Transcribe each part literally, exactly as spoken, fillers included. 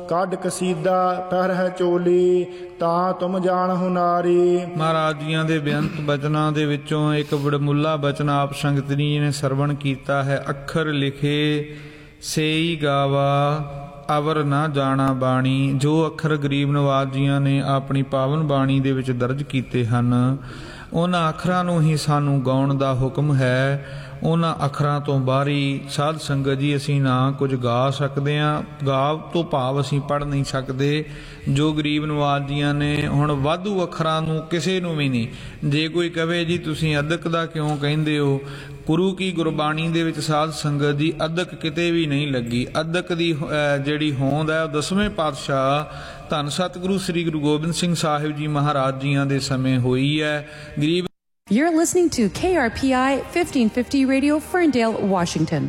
ਕੱਢ ਕਸੀਦਾ ਪਹਿਰਹਿ ਚੋਲੀ ਤਾਂ ਤੁਮ ਜਾਣਹੁ ਨਾਰੀ। ਮਹਾਰਾਜ ਜੀਆਂ ਦੇ ਬੇਅੰਤ ਬਚਨਾਂ ਦੇ ਵਿੱਚੋਂ ਇੱਕ ਬੜਮੁੱਲਾ ਬਚਨ ਆਪ ਸੰਗਤ ਜੀ ਨੇ ਸਰਵਣ ਕੀਤਾ ਹੈ। ਅੱਖਰ ਲਿਖੇ ਸੇਈ ਗਾਵਾ ਅਵਰ ਨਾ ਜਾਣਾ ਬਾਣੀ। ਜੋ ਅੱਖਰ ਗਰੀਬ ਨਵਾਜ ਜੀਆਂ ਨੇ ਆਪਣੀ ਪਾਵਨ ਬਾਣੀ ਦੇ ਵਿੱਚ ਦਰਜ ਕੀਤੇ ਹਨ, ਉਹਨਾਂ ਅੱਖਰਾਂ ਨੂੰ ਹੀ ਸਾਨੂੰ ਗਾਉਣ ਦਾ ਹੁਕਮ ਹੈ। ਉਹਨਾਂ ਅੱਖਰਾਂ ਤੋਂ ਬਾਹਰੀ ਸਾਧ ਸੰਗਤ ਜੀ ਅਸੀਂ ਨਾ ਕੁਝ ਗਾ ਸਕਦੇ ਹਾਂ, ਗਾ ਤੋਂ ਭਾਵ ਅਸੀਂ ਪੜ੍ਹ ਨਹੀਂ ਸਕਦੇ। ਜੋ ਗਰੀਬ ਨਵਾਜ ਜੀਆਂ ਨੇ ਹੁਣ ਵਾਧੂ ਅੱਖਰਾਂ ਨੂੰ ਕਿਸੇ ਨੂੰ ਵੀ ਨਹੀਂ, ਜੇ ਕੋਈ ਕਹੇ ਜੀ ਤੁਸੀਂ ਅਦਕ ਦਾ ਕਿਉਂ ਕਹਿੰਦੇ ਹੋ, ਗੁਰੂ ਕੀ ਗੁਰਬਾਣੀ ਦੇ ਵਿੱਚ ਸਾਧ ਸੰਗਤ ਜੀ ਅਦਕ ਕਿਤੇ ਵੀ ਨਹੀਂ ਲੱਗੀ। ਅਦਕ ਦੀ ਜਿਹੜੀ ਹੋਂਦ ਹੈ ਉਹ ਦਸਵੇਂ ਪਾਤਸ਼ਾਹ ਧੰਨ ਸਤਿਗੁਰੂ ਸ੍ਰੀ ਗੁਰੂ ਗੋਬਿੰਦ ਸਿੰਘ ਸਾਹਿਬ ਜੀ ਮਹਾਰਾਜ ਜੀਆਂ ਦੇ ਸਮੇਂ ਹੋਈ ਹੈ। ਗਰੀਬ You're listening to K R P I fifteen fifty Radio, Ferndale, Washington.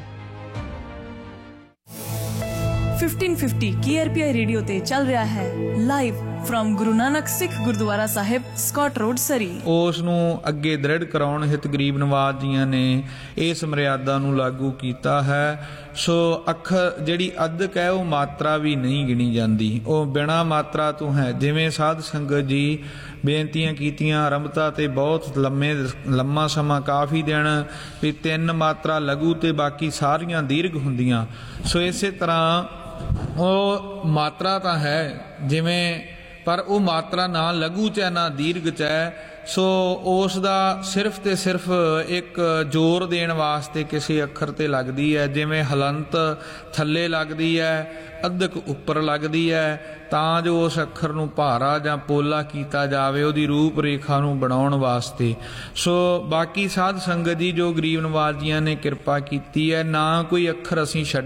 fifteen fifty K R P I radio ਤੇ ਚੱਲ ਰਿਹਾ ਹੈ ਲਾਈਵ ਫਰਮ ਗੁਰੂ ਨਾਨਕ ਸਿੱਖ ਗੁਰਦੁਆਰਾ ਸਾਹਿਬ, ਸਕਾਟ ਰੋਡ, ਸਰੀ। ਉਸ ਨੂੰ ਅੱਗੇ ਦ੍ਰਿੜ ਕਰਾਉਣ ਹਿਤ ਗਰੀਬ ਨਵਾਜ ਜੀਆਂ ਨੇ ਇਸ ਮਰਿਆਦਾ ਨੂੰ ਲਾਗੂ ਕੀਤਾ ਹੈ। ਸੋ ਅੱਖਰ ਜਿਹੜੀ ਅਦਕ ਹੈ ਉਹ ਮਾਤਰਾ ਵੀ ਨਹੀਂ ਗਿਣੀ ਜਾਂਦੀ, ਉਹ ਬਿਨਾਂ ਮਾਤਰਾ ਤੋਂ ਹੈ। ਜਿਵੇਂ ਸਾਧ ਸੰਗਤ ਜੀ ਬੇਨਤੀਆਂ ਕੀਤੀਆਂ ਆਰੰਭਤਾ ਤੇ ਬਹੁਤ ਲੰਮੇ ਲੰਮਾ ਸਮਾਂ ਕਾਫੀ ਦਿਨ ਵੀ ਤਿੰਨ ਮਾਤਰਾ ਲਘੂ ਤੇ ਬਾਕੀ ਸਾਰੀਆਂ ਦੀਰਘ ਹੁੰਦੀਆਂ। ਸੋ ਇਸੇ ਤਰ੍ਹਾਂ ਉਹ ਮਾਤਰਾ ਤਾਂ ਹੈ ਜਿਵੇਂ, ਪਰ ਉਹ ਮਾਤਰਾ ਨਾ ਲਘੂ 'ਚ ਹੈ ਨਾ ਦੀਰਘ 'ਚ ਹੈ। ਸੋ ਉਸ ਦਾ ਸਿਰਫ ਤੇ ਸਿਰਫ ਇੱਕ ਜ਼ੋਰ ਦੇਣ ਵਾਸਤੇ ਕਿਸੇ ਅੱਖਰ ਤੇ ਲੱਗਦੀ ਹੈ। ਜਿਵੇਂ ਹਲੰਤ ਥੱਲੇ ਲੱਗਦੀ ਹੈ, ਅਦਕ ਉੱਪਰ ਲੱਗਦੀ ਹੈ, ਤਾਂ ਜੋ ਉਸ ਅੱਖਰ ਨੂੰ ਭਾਰਾ ਜਾਂ ਪੋਲਾ ਕੀਤਾ ਜਾਵੇ ਉਹਦੀ ਰੂਪ ਰੇਖਾ ਨੂੰ ਬਣਾਉਣ ਵਾਸਤੇ। ਸੋ ਬਾਕੀ ਸਾਧ ਸੰਗਤ ਜੀ ਜੋ ਗਰੀਬ ਨਵਾਜ ਜੀਆਂ ਨੇ ਕਿਰਪਾ ਕੀਤੀ ਹੈ, ਨਾ ਕੋਈ ਅੱਖਰ ਅਸੀਂ ਛੱਡ